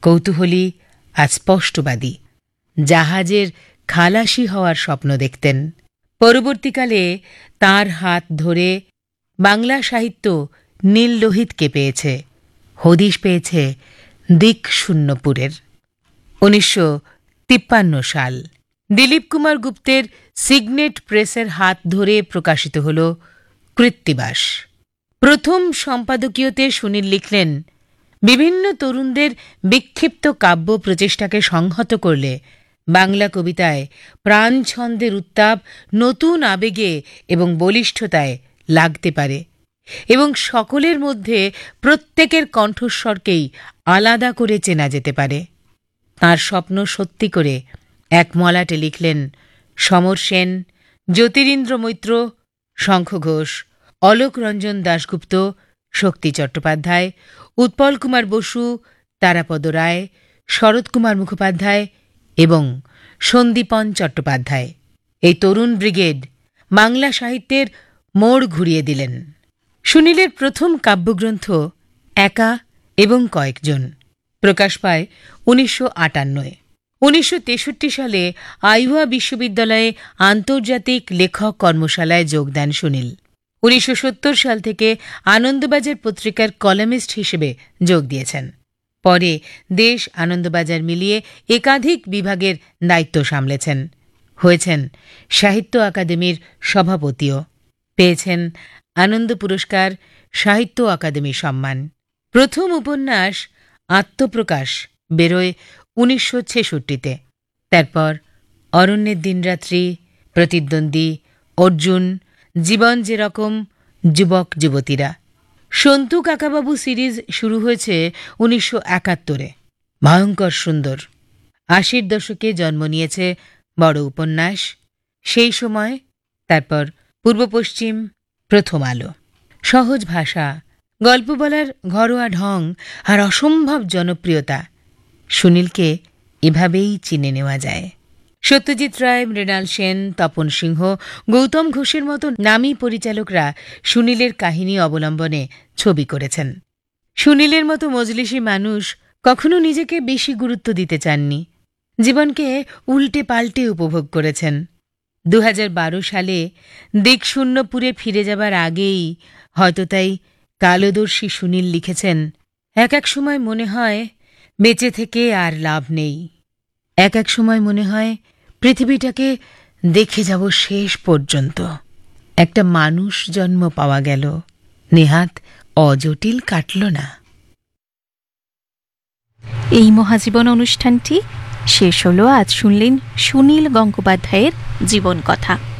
কৌতূহলী আর স্পষ্টবাদী। জাহাজের খালাসি হওয়ার স্বপ্ন দেখতেন। পরবর্তীকালে তাঁর হাত ধরে বাংলা সাহিত্য নীল লোহিতকে পেয়েছে, হদিশ পেয়েছে দিকশূন্যপুরের। 1953 সাল দিলীপ কুমার গুপ্তের সিগনেট প্রেসের হাত ধরে প্রকাশিত হল কৃত্তিবাস। প্রথম সম্পাদকীয়তে সুনীল লিখলেন, বিভিন্ন তরুণদের বিক্ষিপ্ত কাব্য প্রচেষ্টাকে সংহত করলে বাংলা কবিতায় প্রাণছন্দের উত্তাপ নতুন আবেগে এবং বলিষ্ঠতায় লাগতে পারে এবং সকলের মধ্যে প্রত্যেকের কণ্ঠস্বরকেই আলাদা করে চেনা যেতে পারে। তাঁর স্বপ্ন সত্যি করে এক মলাটে লিখলেন সমর সেন, জ্যোতিরিন্দ্র মৈত্র, শঙ্খ ঘোষ, অলোক রঞ্জন দাশগুপ্ত, শক্তি চট্টোপাধ্যায়, উৎপল কুমার বসু, তারাপদ রায়, শরৎ কুমার মুখোপাধ্যায় এবং সন্দীপন চট্টোপাধ্যায়। এই তরুণ ব্রিগেড বাংলা সাহিত্যের মোড় ঘুরিয়ে দিলেন। সুনীলের প্রথম কাব্যগ্রন্থ একা এবং কয়েকজন প্রকাশ পায় 1958। 1963 সালে আইওয়া বিশ্ববিদ্যালয়ে আন্তর্জাতিক লেখক কর্মশালায় যোগ দেন সুনীল। 1970 সাল থেকে আনন্দবাজার পত্রিকার কলামিস্ট হিসেবে যোগ দিয়েছেন। পরে দেশ আনন্দবাজার মিলিয়ে একাধিক বিভাগের দায়িত্ব সামলেছেন। হয়েছেন সাহিত্য আকাদেমির সভাপতিও। পেয়েছেন আনন্দ পুরস্কার, সাহিত্য আকাদেমি সম্মান। প্রথম উপন্যাস আত্মপ্রকাশ বেরোয় 1966-তে। তারপর অরণ্যের দিনরাত্রি, প্রতিদ্বন্দ্বী, অর্জুন, জীবন যেরকম, যুবক যুবতীরা। সন্তু কাকাবাবু সিরিজ শুরু হয়েছে 1971-এ। ভয়ঙ্কর সুন্দর। 80-র দশকে জন্ম নিয়েছে বড় উপন্যাস সেই সময়, তারপর পূর্ব পশ্চিম, প্রথম আলো। সহজ ভাষা, গল্প বলার ঘরোয়া ঢং আর অসম্ভব জনপ্রিয়তা। সুনীলকে এভাবেই চিনে নেওয়া যায়। সত্যজিৎ রায়, মৃণাল সেন, তপন সিংহ, গৌতম ঘোষের মতো নামী পরিচালকরা সুনীলের কাহিনী অবলম্বনে ছবি করেছেন। সুনীলের মতো মজলিসী মানুষ কখনো নিজেকে বেশি গুরুত্ব দিতে চাননি। জীবনকে উল্টে পাল্টে উপভোগ করেছেন। 2012 সালে দিকশূন্যপুরে ফিরে যাবার আগেই হয়তো তাই কালদর্শী সুনীল লিখেছেন, এক এক সময় মনে হয় বেঁচে থেকে আর লাভ নেই। এক এক সময় মনে হয় পৃথিবীটাকে দেখে যাব শেষ পর্যন্ত। একটা মানুষ জন্ম পাওয়া গেল, নেহাত অজটিল কাটল না। এই মহাজীবন অনুষ্ঠানটি শেষ হলো। আজ শুনলেন সুনীল গঙ্গোপাধ্যায়ের জীবন কথা।